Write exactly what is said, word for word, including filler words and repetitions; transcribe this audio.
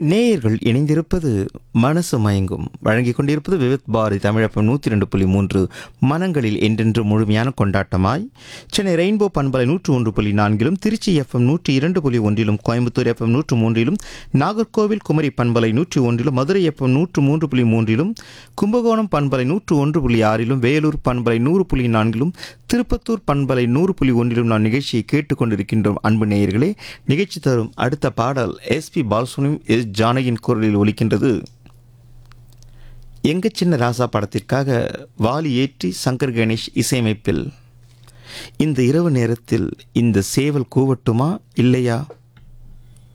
நேயர்கள் இணைந்திருப்பது மனசு மயங்கும் வழங்கிக் கொண்டிருப்பது விவித் பாரதி தமிழப்பம் நூற்றி ரெண்டு புள்ளி மூன்று மனங்களில் என்றென்று முழுமையான கொண்டாட்டமாய் சென்னை ரெயின்போ பண்பலை நூற்று ஒன்று புள்ளி நான்கிலும் திருச்சி எஃப்எம் நூற்றி இரண்டு புள்ளி ஒன்றிலும் கோயம்புத்தூர் எஃப்எம் நூற்று மூன்றிலும் நாகர்கோவில் குமரி பண்பலை நூற்றி ஒன்றிலும் மதுரை எஃப்எம் நூற்று மூன்று புள்ளி மூன்றிலும் கும்பகோணம் பண்பலை நூற்று ஒன்று புள்ளி ஆறிலும் வேலூர் பண்பலை நூறு புள்ளி நான்கிலும் திருப்பத்தூர் பண்பலை நூறு புள்ளி ஒன்றிலும் நாம் நிகழ்ச்சியை கேட்டுக்கொண்டிருக்கின்றோம். அன்பு நேயர்களே, நிகழ்ச்சி தரும் அடுத்த பாடல் எஸ் பி பாலசுப்ரமணியம் எஸ் ஜானகியின் குரலில் ஒலிக்கின்றது. எங்க சின்ன ராசா படத்திற்காக வாலி ஏற்றி சங்கர் கணேஷ் இசையமைப்பில் இந்த இரவு நேரத்தில் இந்த சேவல் கூவட்டுமா இல்லையா